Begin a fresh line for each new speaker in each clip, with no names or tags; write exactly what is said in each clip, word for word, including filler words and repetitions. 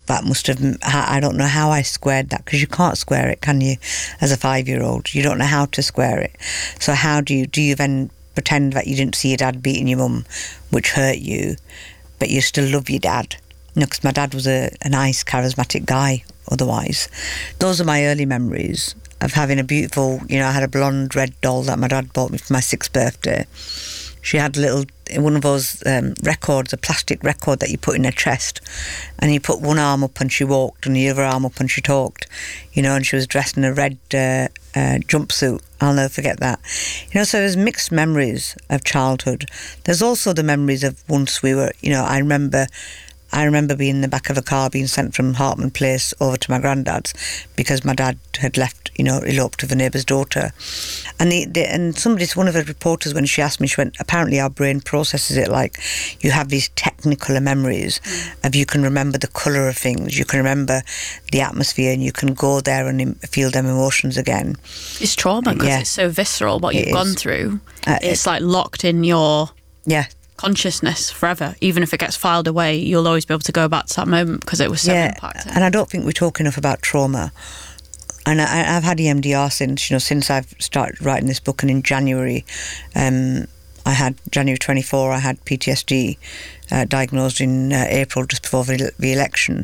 that must have, I don't know how I squared that, because you can't square it, can you, as a five-year-old? You don't know how to square it. So how do you, do you then pretend that you didn't see your dad beating your mum, which hurt you, but you still love your dad? You know, because my dad was a, a nice, charismatic guy otherwise. Those are my early memories of having a beautiful, you know, I had a blonde red doll that my dad bought me for my sixth birthday. She had a little, one of those um, records, a plastic record that you put in her chest, and you put one arm up and she walked and the other arm up and she talked, you know, and she was dressed in a red uh, uh, jumpsuit. I'll never forget that. You know, so there's mixed memories of childhood. There's also the memories of once we were, you know, I remember I remember being in the back of a car being sent from Hartman Place over to my granddad's because my dad had left, you know, eloped with a neighbour's daughter. And the, the and somebody, one of the reporters, when she asked me, she went, apparently our brain processes it like you have these technical memories mm. of you can remember the colour of things, you can remember the atmosphere, and you can go there and feel them emotions again.
It's trauma because
yeah.
it's so visceral what
It
you've gone
is.
through.
Uh,
it's like locked in your...
Yeah.
consciousness forever. Even if it gets filed away, you'll always be able to go back to that moment because it was so
yeah,
impacting.
And I don't think we talk enough about trauma. And I, I've had E M D R since, you know, since I've started writing this book. And in January, um, I had January twenty-fourth, I had P T S D uh, diagnosed in uh, April, just before the, the election.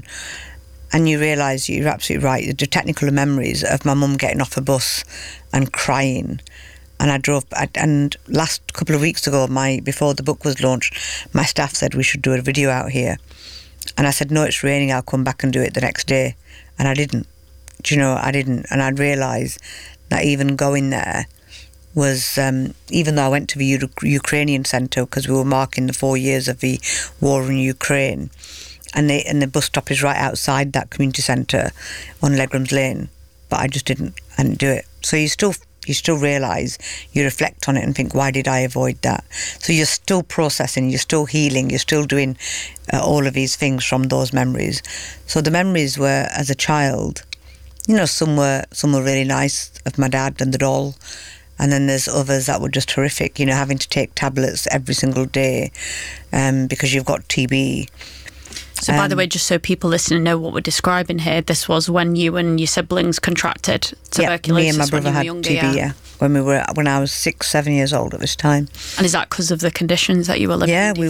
And you realise, you're absolutely right, the technical memories of my mum getting off a bus and crying. And I drove, and last couple of weeks ago, my before the book was launched, my staff said we should do a video out here. And I said, no, it's raining, I'll come back and do it the next day. And I didn't. Do you know, I didn't. And I'd realised that even going there was, um, even though I went to the U- Ukrainian centre, because we were marking the four years of the war in Ukraine, and, they, and the bus stop is right outside that community centre on Legram's Lane, but I just didn't, I didn't do it. So you still... you still realise, you reflect on it and think, why did I avoid that? So you're still processing, you're still healing, you're still doing uh, all of these things from those memories. So the memories were, as a child, you know, some were some were really nice, of my dad and the doll, and then there's others that were just horrific, you know, having to take tablets every single day um, because you've got T B.
So, by um, the way, just so people listening know what we're describing here, this was when you and your siblings contracted tuberculosis.
Yeah, me and my brother had
younger,
T B, yeah. yeah, when we were when I was six, seven years old at this time.
And is that because of the conditions that you were living in?
Yeah, we